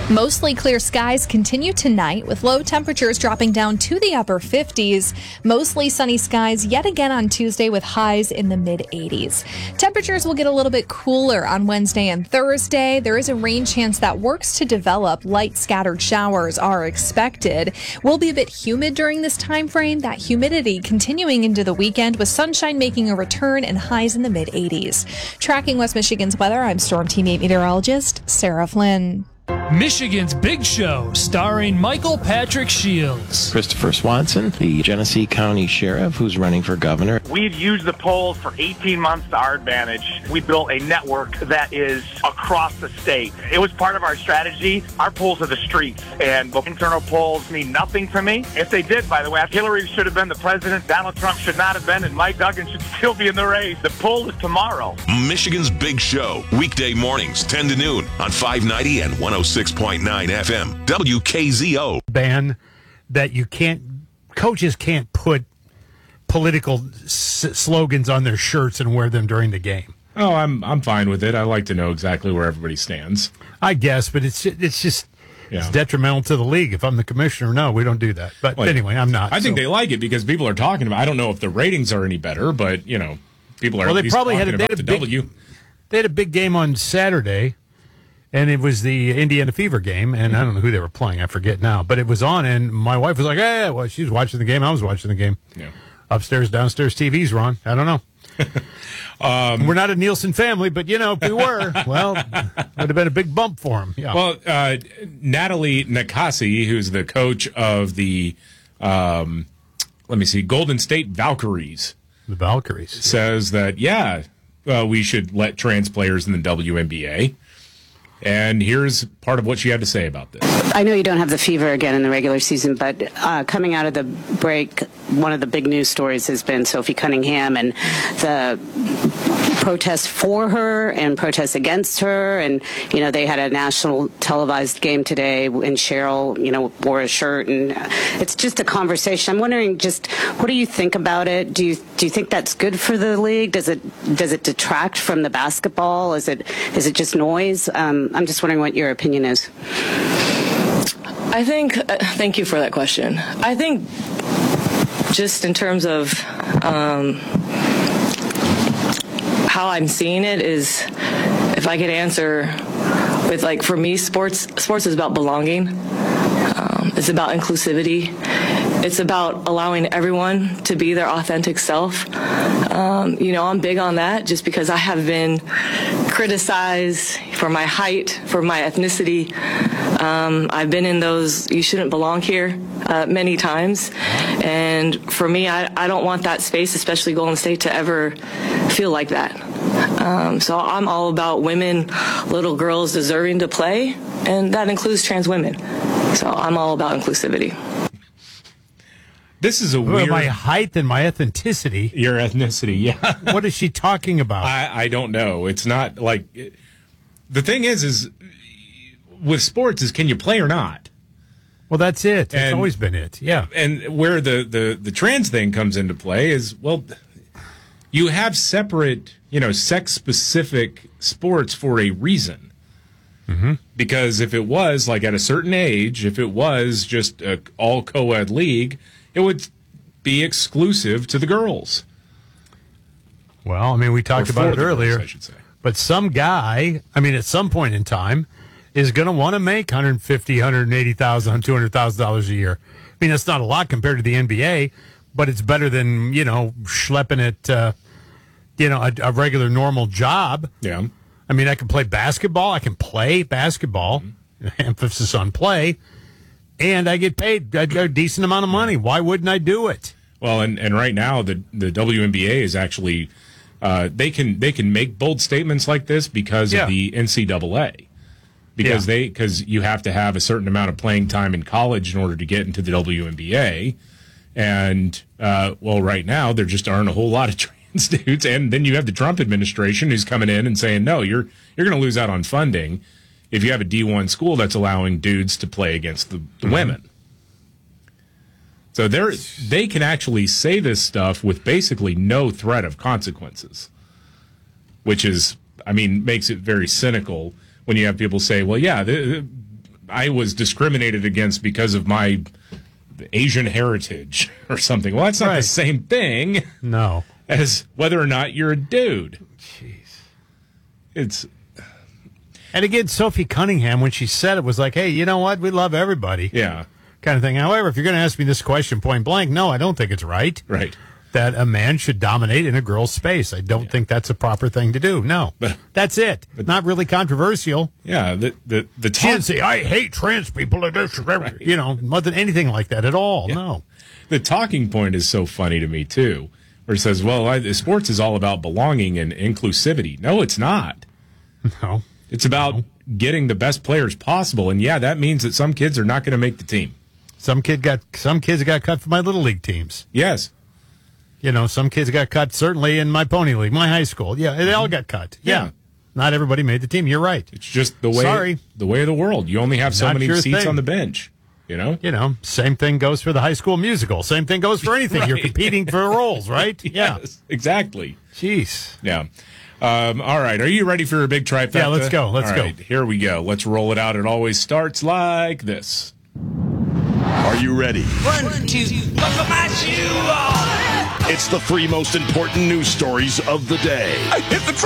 Mostly clear skies continue tonight with low temperatures dropping down to the upper 50s. Mostly sunny skies yet again on Tuesday with highs in the mid 80s. Temperatures will get a little bit cooler on Wednesday and Thursday. There is a rain chance that works to develop. Light scattered showers are expected. Will be a bit humid during this time frame. That humidity continuing into the weekend with sunshine making a return and highs in the mid 80s. Tracking West Michigan's weather, I'm Storm Team 8 meteorologist Sarah Flynn. Michigan's Big Show, starring Michael Patrick Shields. Christopher Swanson, the Genesee County Sheriff who's running for governor. We've used the polls for 18 months to our advantage. We built a network that is across the state. It was part of our strategy. Our polls are the streets, and the internal polls mean nothing to me. If they did, by the way, Hillary should have been the president, Donald Trump should not have been, and Mike Duggan should still be in the race. The poll is tomorrow. Michigan's Big Show, weekday mornings, 10 to noon on 590 and 106.9 FM, WKZO. Ban that coaches can't put political slogans on their shirts and wear them during the game. Oh, I'm fine with it. I like to know exactly where everybody stands. I guess, but it's just it's detrimental to the league. If I'm the commissioner, no, we don't do that. But anyway, I'm not. I think they like it because people are talking about. I don't know if the ratings are any better, but people are. Well, they probably had the W. They had a big game on Saturday. And it was the Indiana Fever game, and I don't know who they were playing. I forget now. But it was on, and my wife was like, hey, well, she was watching the game. I was watching the game. Yeah. Upstairs, downstairs TVs were on. I don't know. We're not a Nielsen family, but, if we were, well, would have been a big bump for him. Yeah. Well, Natalie Nakasi, who's the coach of the, Golden State Valkyries. The Valkyries. Says that, we should let trans players in the WNBA. And here's part of what she had to say about this. I know you don't have the Fever again in the regular season, but coming out of the break, one of the big news stories has been Sophie Cunningham and the protests for her and protests against her. And, they had a national televised game today and Cheryl, wore a shirt. And it's just a conversation. I'm wondering what do you think about it? Do you think that's good for the league? Does it detract from the basketball? Is it just noise? I'm just wondering what your opinion is. I think, thank you for that question. I think just in terms of how I'm seeing it is, if I could answer with, for me, sports is about belonging. It's about inclusivity. It's about allowing everyone to be their authentic self. I'm big on that just because I have been criticized for my height, for my ethnicity. I've been in those you shouldn't belong here many times. And for me, I don't want that space, especially Golden State, to ever feel like that. So I'm all about women, little girls deserving to play, and that includes trans women. So I'm all about inclusivity. This is a weird... My height and my ethnicity. Your ethnicity, yeah. What is she talking about? I don't know. It's not like... The thing is with sports is can you play or not? Well, that's it. It's always been it, yeah. And where the trans thing comes into play is, you have separate, sex-specific sports for a reason. Mm-hmm. Because if it was, at a certain age, if it was just an all co-ed league, it would be exclusive to the girls. Well, we talked about it earlier. Girls, I should say. But some guy, at some point in time, is going to want to make $150,000, $180,000, $200,000 a year. That's not a lot compared to the NBA, but it's better than, schlepping it, a regular normal job. Yeah. I can play basketball. I can play basketball, emphasis on play, and I get paid a decent amount of money. Why wouldn't I do it? Well, and right now the WNBA is actually they can make bold statements like this because of the NCAA. Because you have to have a certain amount of playing time in college in order to get into the WNBA, and right now there just aren't a whole lot of trans dudes, and then you have the Trump administration who's coming in and saying no, you're going to lose out on funding if you have a D1 school that's allowing dudes to play against the women. So they can actually say this stuff with basically no threat of consequences, which is, makes it very cynical when you have people say, well, yeah, I was discriminated against because of my Asian heritage or something. Well, that's not the same thing. No. As whether or not you're a dude. Jeez. And again, Sophie Cunningham, when she said it, was like, hey, you know what? We love everybody. Yeah. Kind of thing. However, if you're going to ask me this question point blank, no, I don't think it's right. Right. That a man should dominate in a girl's space. I don't think that's a proper thing to do. No. But that's it. Not really controversial. Yeah. The she didn't say, I hate trans people. Right. You know, wasn't anything like that at all. Yeah. No. The talking point is so funny to me, too, where it says, well, sports is all about belonging and inclusivity. No, it's not. No. It's about getting the best players possible. And, yeah, that means that some kids are not going to make the team. Some kids got cut from my little league teams. Yes. You know, some kids got cut, certainly in my pony league, my high school. Yeah, they all got cut. Yeah. Not everybody made the team. You're right. It's just the way of the world. You only have so many seats on the bench. You know, same thing goes for the high school musical. Same thing goes for anything. Right. You're competing for roles, right? Yes, exactly. Jeez. Yeah. All right. Are you ready for a big trifecta? Yeah, let's go. Let's go. Here we go. Let's roll it out. It always starts like this. Are you ready? 1, 2, buckle my shoe on. It's the 3 most important news stories of the day. I hit the